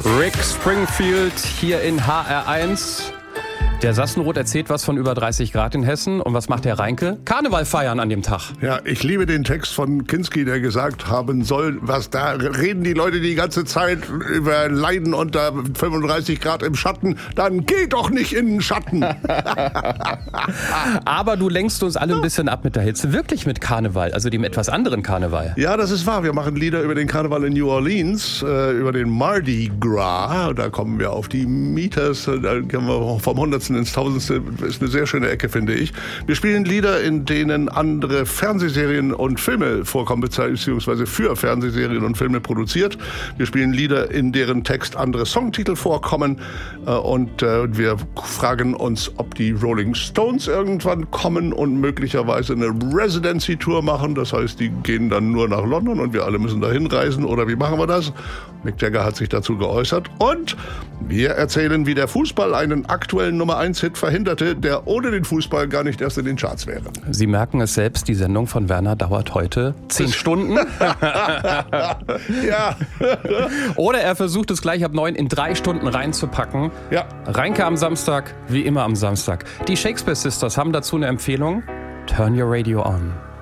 Rick Springfield hier in HR1. Der Sassenroth erzählt was von über 30 Grad in Hessen. Und was macht der Reinke? Karneval feiern an dem Tag. Ja, ich liebe den Text von Kinski, der gesagt haben soll, was da reden die Leute die ganze Zeit über Leiden unter 35 Grad im Schatten. Dann geh doch nicht in den Schatten. Aber du lenkst uns alle ein bisschen ab mit der Hitze. Wirklich mit Karneval, also dem etwas anderen Karneval. Ja, das ist wahr. Wir machen Lieder über den Karneval in New Orleans, über den Mardi Gras. Da kommen wir auf die Meters. Da können wir vom Hundertsten ins Tausendste. Ist eine sehr schöne Ecke, finde ich. Wir spielen Lieder, in denen andere Fernsehserien und Filme vorkommen, beziehungsweise für Fernsehserien und Filme produziert. Wir spielen Lieder, in deren Text andere Songtitel vorkommen. Und wir fragen uns, ob die Rolling Stones irgendwann kommen und möglicherweise eine Residency-Tour machen. Das heißt, die gehen dann nur nach London und wir alle müssen dahin reisen. Oder wie machen wir das? Mick Jagger hat sich dazu geäußert. Und wir erzählen, wie der Fußball einen aktuellen Nummer-1-Hit verhinderte, der ohne den Fußball gar nicht erst in den Charts wäre. Sie merken es selbst, die Sendung von Werner dauert heute 10 Stunden. Ja. Oder er versucht es gleich ab 9 in 3 Stunden reinzupacken. Ja. Reinke am Samstag, wie immer am Samstag. Die Shakespeare Sisters haben dazu eine Empfehlung. Turn your radio on.